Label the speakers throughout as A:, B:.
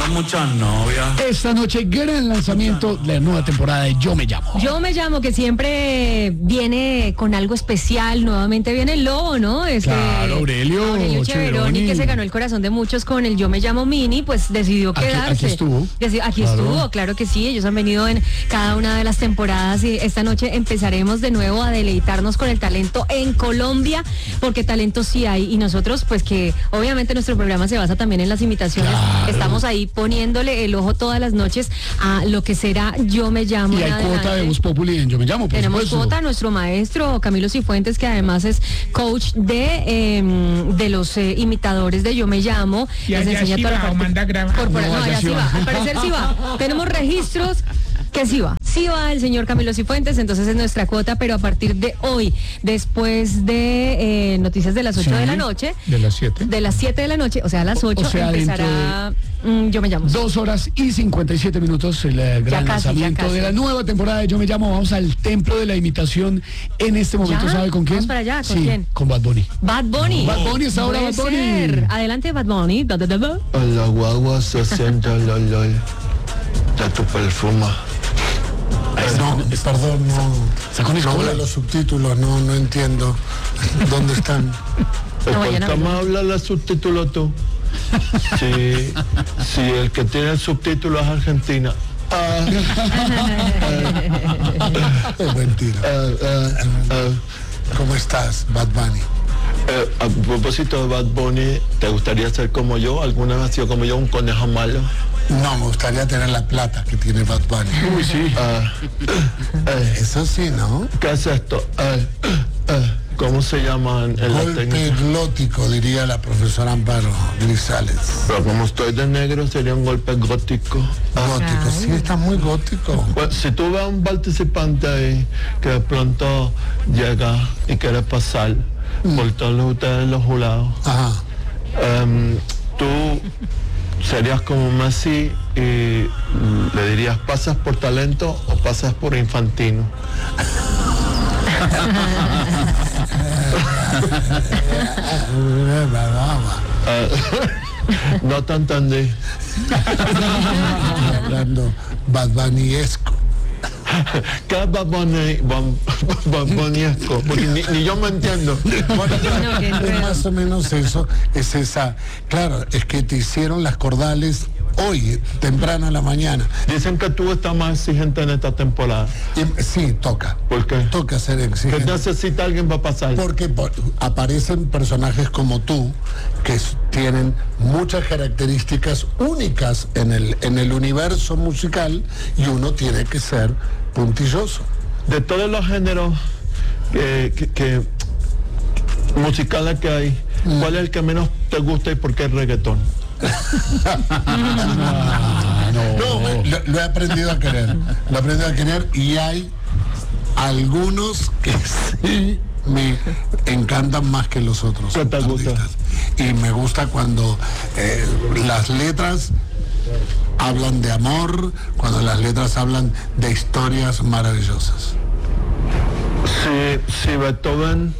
A: tengo muchas novias.
B: Esta noche, gran lanzamiento de la nueva temporada de Yo Me Llamo.
C: Yo Me Llamo, que siempre viene con algo especial. Nuevamente viene el Lobo, ¿no?
B: Claro, Aurelio
C: Cheveroni, que se ganó el corazón de muchos con el Yo Me Llamo Mini, pues decidió quedarse.
B: Aquí estuvo.
C: Aquí estuvo, claro que sí. Ellos han venido en cada una de las temporadas y esta noche empezaremos de nuevo a deleitarnos con el talento en Colombia, porque talento sí hay. Y nosotros, pues que obviamente nuestro programa se basa también en las imitaciones.
B: Claro.
C: Estamos ahí poniéndole el ojo todas las noches a lo que será Yo Me Llamo.
B: Y hay cuota de Voz Populi en Yo Me Llamo, por
C: Tenemos
B: supuesto.
C: cuota, nuestro maestro Camilo Cifuentes, que además es coach de los imitadores de Yo Me Llamo.
D: Y allá sí va, o manda grabar.
C: No, allá sí va, al parecer sí va. Tenemos registros que sí va. Sí va el señor Camilo Cifuentes, entonces es nuestra cuota, pero a partir de hoy, después de noticias de las 8 de la noche.
B: De las 7.
C: De las 7 de la noche, o sea, a las 8 empezará Yo Me Llamo.
B: 2 horas y 57 minutos, el gran lanzamiento de la nueva temporada de Yo Me Llamo. Vamos al templo de la imitación en este momento.
C: ¿Ya?
B: ¿Sabe con quién?
C: Vamos para allá, ¿con quién?
B: Con Bad Bunny.
C: Bad Bunny.
B: Bad Bunny está ahora, Bad Bunny.
C: Ser. Adelante, Bad Bunny.
E: A la guagua se siente lolol de tu perfuma.
F: Perdón, no veo los subtítulos, no entiendo dónde están.
E: ¿Cómo habla la subtítulo tú? Si el que tiene el subtítulo es Argentina.
F: Es mentira. ¿Cómo estás, Bad Bunny?
E: A propósito de Bad Bunny, ¿te gustaría ser como yo? ¿Alguna vez has sido como yo, un conejo malo?
F: No, me gustaría tener la plata que tiene Bad Bunny.
B: Uy, sí.
F: Eso sí, ¿no?
E: ¿Qué es esto? ¿Cómo se llaman en la
F: Golpe
E: técnica?
F: glótico, diría la profesora Amparo Grisales.
E: Pero como estoy de negro, sería un golpe gótico.
F: Gótico, sí, está muy gótico.
E: Pues, si tú ves a un participante ahí que de pronto llega y quiere pasar por todos ustedes los jurados,
F: Ajá.
E: tú serías como Messi y le dirías, ¿pasas por talento o pasas por infantino? No te entendí.
F: Hablando Bad Bunnyesco.
E: ¿Qué es Bad Bunnyesco? Porque ni yo me entiendo.
F: Bueno, es más o menos eso, es esa. Claro, es que te hicieron las cordales hoy, temprano en la mañana.
E: Dicen que tú estás más exigente en esta temporada.
F: Y, sí, toca.
E: ¿Por qué?
F: Toca ser
E: ¿Qué
F: exigente.
E: necesita alguien para pasar?
F: Porque aparecen personajes como tú que tienen muchas características únicas en el universo musical y uno tiene que ser puntilloso.
E: De todos los géneros que musicales que hay, ¿cuál es el que menos te gusta y por qué el reggaetón?
F: Lo he aprendido a querer. Lo he aprendido a querer y hay algunos que sí me encantan más que los otros.
E: ¿Qué te gusta?
F: Y me gusta cuando las letras hablan de amor, cuando las letras hablan de historias maravillosas.
E: Si Beethoven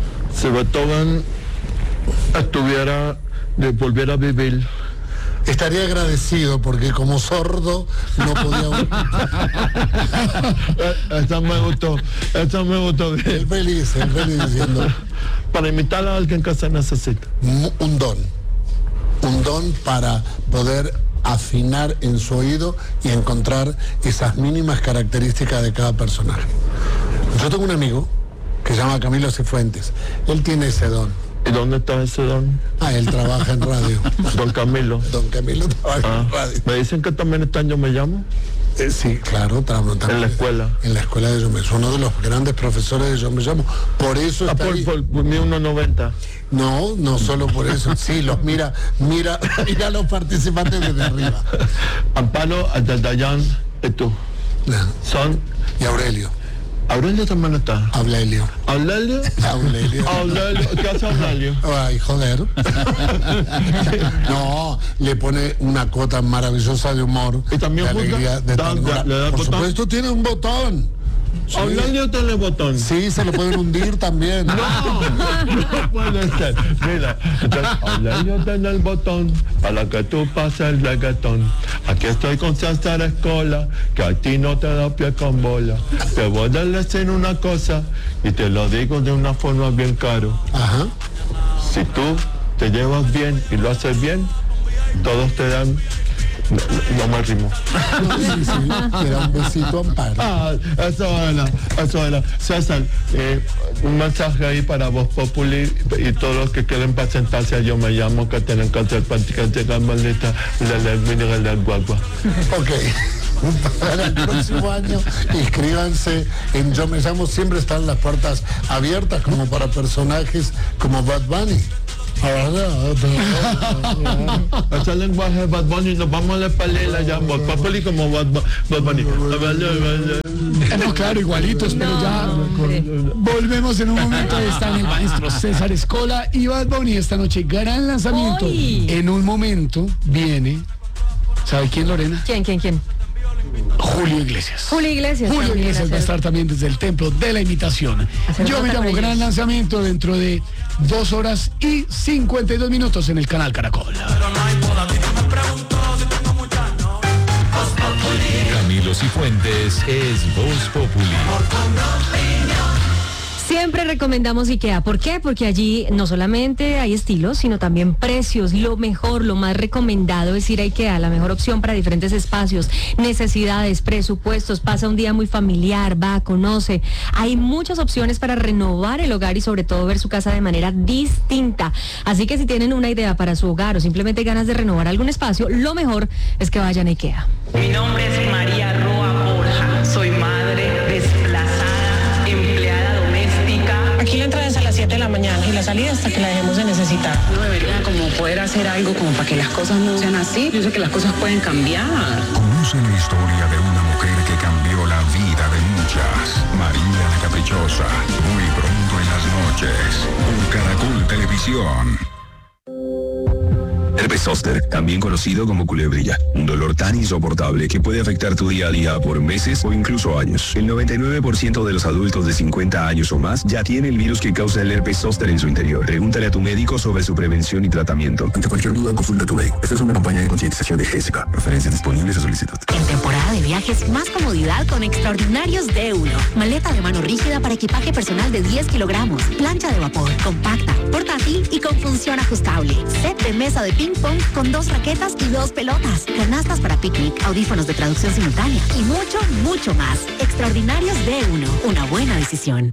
E: volviera a vivir,
F: estaría agradecido porque como sordo no podía.
E: Eso me gustó bien.
F: El feliz diciendo.
E: Para imitar a alguien que se necesita.
F: Un don para poder afinar en su oído y encontrar esas mínimas características de cada personaje. Yo tengo un amigo que se llama Camilo Cifuentes. Él tiene ese don.
E: ¿Y dónde está ese don?
F: Él trabaja en radio.
E: Don Camilo.
F: Don Camilo trabaja en radio.
E: Me dicen que también está en Yo Me Llamo.
F: Sí, claro, también.
E: En la escuela.
F: En la escuela de Yo Me Llamo. Es uno de los grandes profesores de Yo Me Llamo. Por eso está ahí.
E: Por mí 1.90.
F: No solo por eso. Sí, mira a los participantes desde arriba.
E: Amparo, Dayan y tú. Son...
F: Y Aurelio.
E: Aurelio también está.
F: Aurelio.
E: ¿Aurelio? Aurelio. ¿Qué hace Aurelio?
F: Ay, joder. No, le pone una cuota maravillosa de humor.
E: Y también
F: de alegría, de ternura.
E: le da
F: Por
E: botón.
F: supuesto tiene un botón. Sí.
E: Aulalio tiene botón.
F: Sí, se le pueden hundir también.
E: No puede ser. Mira, entonces, Aulalio tiene el botón para que tú pases el reggaetón. Aquí estoy con César Escola, que a ti no te da pie con bola. Te voy a decir una cosa y te lo digo de una forma bien caro.
F: Ajá.
E: Si tú te llevas bien y lo haces bien, todos te dan... No me rimo.
F: Sí, era un besito Amparo.
E: Eso era. César, un mensaje ahí para Voz Populi y todos los que quieren presentarse a Yo Me Llamo, que tienen que hacer prácticamente la maldita la guagua.
F: Ok. Para el próximo año, inscríbanse en Yo Me Llamo. Siempre están las puertas abiertas, como para personajes como Bad Bunny.
E: Ese lenguaje de Bad Bunny, nos vamos a la palela ya, Voz Populi como Bad Bunny.
B: No, claro, igualitos, pero ya volvemos en un momento. Están el maestro César Escola y Bad Bunny esta noche. Gran lanzamiento.
C: ¡Uy!
B: En un momento viene, ¿sabe quién, Lorena?
C: ¿Quién?
B: Julio Iglesias.
C: Julio Iglesias
B: Va a estar también desde el Templo de la Imitación. Yo Me Llamo, gran lanzamiento dentro de 2 horas y 52 minutos en el canal Caracol.
A: Camilo Cifuentes es Voz Populi.
C: Siempre recomendamos IKEA. ¿Por qué? Porque allí no solamente hay estilos, sino también precios. Lo mejor, lo más recomendado es ir a IKEA, la mejor opción para diferentes espacios, necesidades, presupuestos. Pasa un día muy familiar, va, conoce. Hay muchas opciones para renovar el hogar y sobre todo ver su casa de manera distinta. Así que si tienen una idea para su hogar o simplemente ganas de renovar algún espacio, lo mejor es que vayan a IKEA.
G: Mi nombre es María Roa Borja. Soy madre desplazada, empleada doméstica. Aquí la entrada es a las 7 de la mañana y la salida hasta que la dejemos de necesitar. No debería como poder hacer algo como para que las cosas no sean así. Yo sé que las cosas pueden cambiar.
A: Conoce la historia de una mujer que cambió la vida de muchas. María la Caprichosa. Muy pronto en las noches. Por Caracol Televisión. Herpes zóster, también conocido como culebrilla, un dolor tan insoportable que puede afectar tu día a día por meses o incluso años. El 99% de los adultos de 50 años o más ya tiene el virus que causa el herpes zóster en su interior. Pregúntale a tu médico sobre su prevención y tratamiento. Ante cualquier duda, consulta a tu médico. Esta es una campaña de concientización de Jessica. Referencias disponibles a solicitud.
H: En temporada de viajes, más comodidad con Extraordinarios D1. Maleta de mano rígida para equipaje personal de 10 kilogramos. Plancha de vapor, compacta, portátil y con función ajustable. Set de mesa de ping pong con 2 raquetas y 2 pelotas. Canastas para picnic, audífonos de traducción simultánea y mucho, mucho más. Extraordinarios D1. Una buena decisión.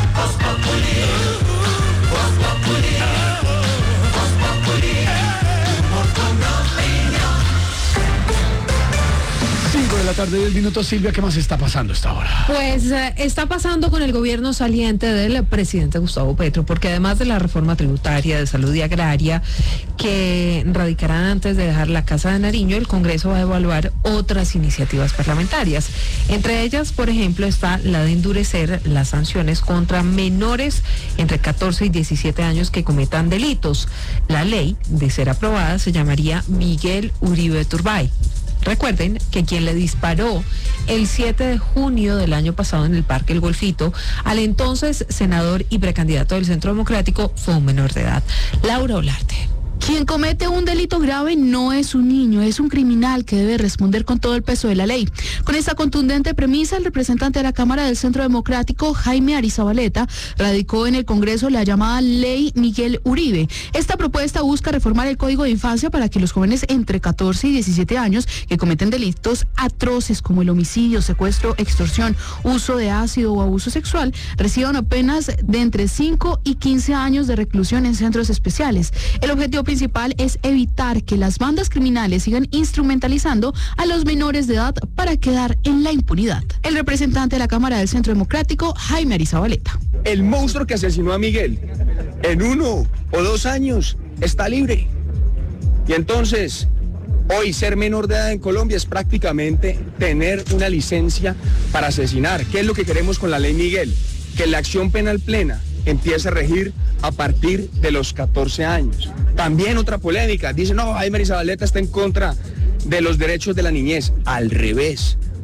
B: 5 de la tarde, 10 minutos. Silvia, ¿qué más está pasando a esta hora?
I: Pues está pasando con el gobierno saliente del presidente Gustavo Petro, porque además de la reforma tributaria, de salud y agraria, que radicarán antes de dejar la Casa de Nariño, el Congreso va a evaluar otras iniciativas parlamentarias. Entre ellas, por ejemplo, está la de endurecer las sanciones contra menores entre 14 y 17 años que cometan delitos. La ley, de ser aprobada, se llamaría Miguel Uribe Turbay. Recuerden que quien le disparó el 7 de junio del año pasado en el Parque El Golfito al entonces senador y precandidato del Centro Democrático fue un menor de edad. Laura Olarte.
J: Quien comete un delito grave no es un niño, es un criminal que debe responder con todo el peso de la ley. Con esta contundente premisa, el representante de la Cámara del Centro Democrático, Jaime Arizabaleta, radicó en el Congreso la llamada Ley Miguel Uribe. Esta propuesta busca reformar el Código de Infancia para que los jóvenes entre 14 y 17 años que cometen delitos atroces como el homicidio, secuestro, extorsión, uso de ácido o abuso sexual reciban penas de entre 5 y 15 años de reclusión en centros especiales. El objetivo principal es evitar que las bandas criminales sigan instrumentalizando a los menores de edad para quedar en la impunidad. El representante de la Cámara del Centro Democrático, Jaime Arizabaleta.
K: El monstruo que asesinó a Miguel, en 1 o 2 años, está libre. Y entonces, hoy ser menor de edad en Colombia es prácticamente tener una licencia para asesinar. ¿Qué es lo que queremos con la ley Miguel? Que la acción penal plena empiece a regir a partir de los 14 años. También otra polémica, dice, no, Jaime Arizabaleta está en contra de los derechos de la niñez. Al revés,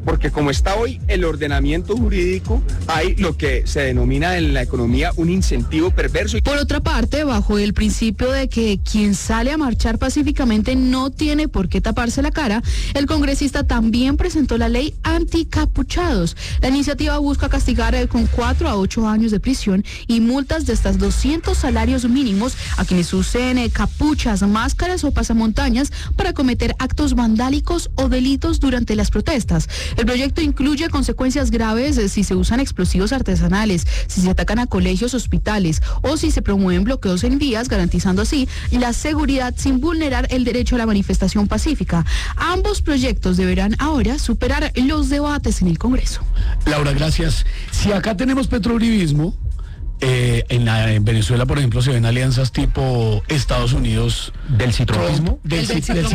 K: porque como está hoy el ordenamiento jurídico, hay lo que se denomina en la economía un incentivo perverso.
J: Por otra parte, bajo el principio de que quien sale a marchar pacíficamente no tiene por qué taparse la cara, el congresista también presentó la ley anticapuchados. La iniciativa busca castigar con 4 a 8 años de prisión y multas de hasta 200 salarios mínimos a quienes usen capuchas, máscaras o pasamontañas para cometer actos vandálicos o delitos durante las protestas. El proyecto incluye consecuencias graves si se usan explosivos artesanales, si se atacan a colegios, hospitales o si se promueven bloqueos en vías, garantizando así la seguridad sin vulnerar el derecho a la manifestación pacífica. Ambos proyectos deberán ahora superar los debates en el Congreso.
B: Laura, gracias. Si acá tenemos petrouribismo, en Venezuela, por ejemplo, se ven alianzas tipo Estados Unidos.
L: ¿Del citrompismo?
B: Del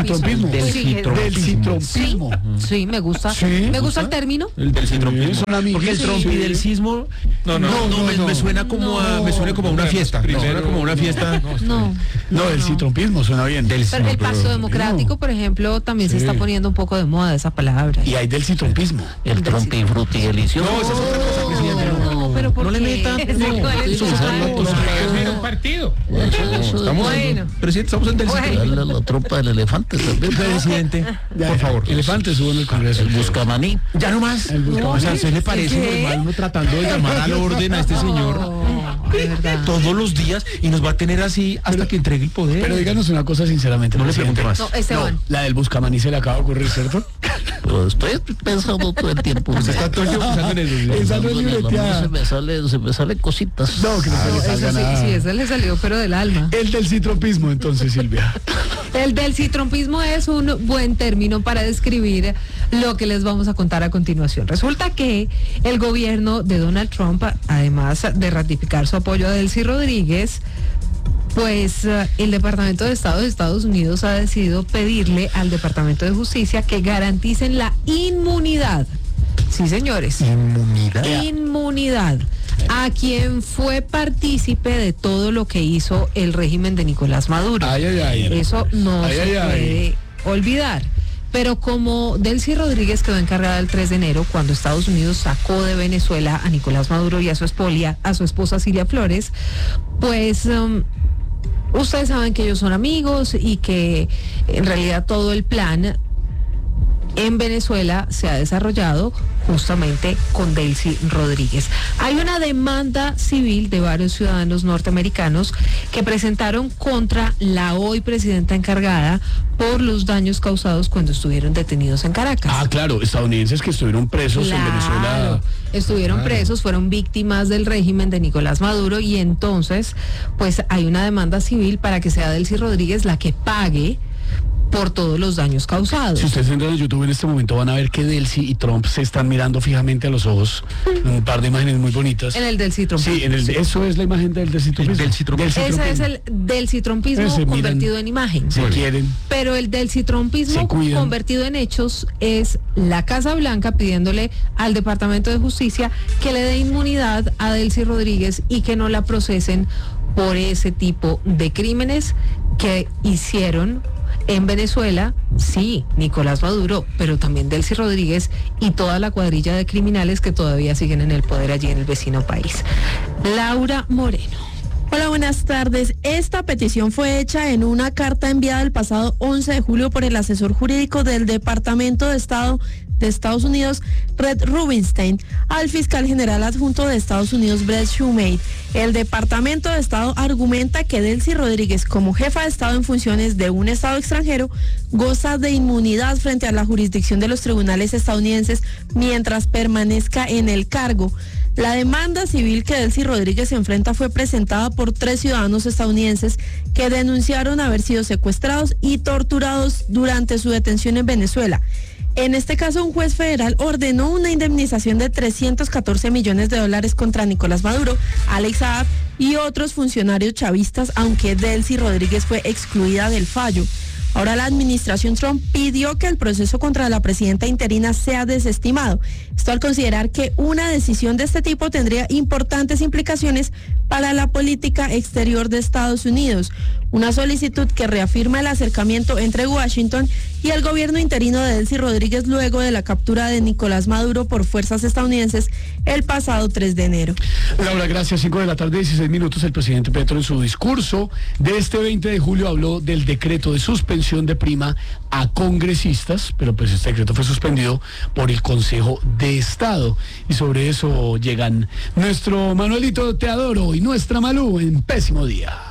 B: citrompismo.
I: Sí, me gusta. ¿Sí? ¿Me gusta el término?
L: El del citrompismo.
B: Porque
L: el trompidelcismo me suena como a una fiesta. Suena como una fiesta.
B: No, el citrompismo suena bien.
I: Pero el Pacto Democrático, por ejemplo, también se está poniendo un poco de moda esa palabra.
B: Y hay del citrompismo.
M: El trompifruti delicioso.
L: No, esa es otra cosa, presidente.
I: No, pero ¿por
L: no le meta.
D: Es un partido.
L: Presidente, estamos en
M: la tropa del elefante también.
L: Presidente, por favor.
B: Elefante subo en el Congreso.
M: El buscamaní.
L: Ya nomás. O sea, ¿se le parece normal uno tratando de llamar al orden a este señor todos los días y nos va a tener así hasta que entregue el poder?
B: Pero díganos una cosa sinceramente.
L: No le pregunte más.
I: No, Esteban.
B: La del buscamaní se le acaba de ocurrir, ¿cierto?
M: Pero estoy pensando todo el tiempo.
L: Usted está todo el tiempo pensando en eso.
B: Esa no es libreteada.
M: Se me salen cositas.
B: No, que no se le salga nada.
I: Sí, esa le salió, pero del alma.
B: El del citrompismo, entonces, Silvia.
I: El del citrompismo es un buen término para describir lo que les vamos a contar a continuación. Resulta que el gobierno de Donald Trump, además de ratificar su apoyo a Delcy Rodríguez, pues el Departamento de Estado de Estados Unidos ha decidido pedirle al Departamento de Justicia que garanticen la inmunidad. Sí, señores. Inmunidad a quien fue partícipe de todo lo que hizo el régimen de Nicolás Maduro. Eso no se puede olvidar. Pero como Delcy Rodríguez quedó encargada el 3 de enero, cuando Estados Unidos sacó de Venezuela a Nicolás Maduro y a su esposa Cilia Flores, pues ustedes saben que ellos son amigos y que en realidad todo el plan en Venezuela se ha desarrollado justamente con Delcy Rodríguez. Hay una demanda civil de varios ciudadanos norteamericanos que presentaron contra la hoy presidenta encargada por los daños causados cuando estuvieron detenidos en Caracas.
B: Ah, claro, estadounidenses que estuvieron presos en Venezuela.
I: Estuvieron presos, fueron víctimas del régimen de Nicolás Maduro y entonces pues hay una demanda civil para que sea Delcy Rodríguez la que pague por todos los daños causados.
B: Si ustedes entran en YouTube en este momento van a ver que Delcy y Trump se están mirando fijamente a los ojos. Un par de imágenes muy bonitas.
I: En el Delcy Trumpismo.
B: Sí, eso es la imagen del Delcy Trumpismo.
I: Ese es el Delcy Trumpismo convertido en imagen.
B: Si quieren.
I: Pero el Delcy Trumpismo convertido en hechos es la Casa Blanca pidiéndole al Departamento de Justicia que le dé inmunidad a Delcy Rodríguez y que no la procesen por ese tipo de crímenes que hicieron en Venezuela, sí, Nicolás Maduro, pero también Delcy Rodríguez y toda la cuadrilla de criminales que todavía siguen en el poder allí en el vecino país. Laura Moreno.
N: Hola, buenas tardes. Esta petición fue hecha en una carta enviada el pasado 11 de julio por el asesor jurídico del Departamento de Estado de Estados Unidos, Red Rubinstein, al fiscal general adjunto de Estados Unidos, Brett Shumate. El Departamento de Estado argumenta que Delcy Rodríguez, como jefa de Estado en funciones de un Estado extranjero, goza de inmunidad frente a la jurisdicción de los tribunales estadounidenses mientras permanezca en el cargo. La demanda civil que Delcy Rodríguez enfrenta fue presentada por 3 ciudadanos estadounidenses que denunciaron haber sido secuestrados y torturados durante su detención en Venezuela. En este caso, un juez federal ordenó una indemnización de $314 millones contra Nicolás Maduro, Alex Saab y otros funcionarios chavistas, aunque Delcy Rodríguez fue excluida del fallo. Ahora la administración Trump pidió que el proceso contra la presidenta interina sea desestimado. Esto al considerar que una decisión de este tipo tendría importantes implicaciones para la política exterior de Estados Unidos. una solicitud que reafirma el acercamiento entre Washington y el gobierno interino de Delcy Rodríguez luego de la captura de Nicolás Maduro por fuerzas estadounidenses el pasado 3 de enero.
B: Laura, gracias. 5 de la tarde, 16 minutos. El presidente Petro en su discurso de este 20 de julio habló del decreto de suspensión de prima a congresistas, pero pues este decreto fue suspendido por el Consejo de Estado. Y sobre eso llegan nuestro Manuelito Te Adoro y nuestra Malú en Pésimo Día.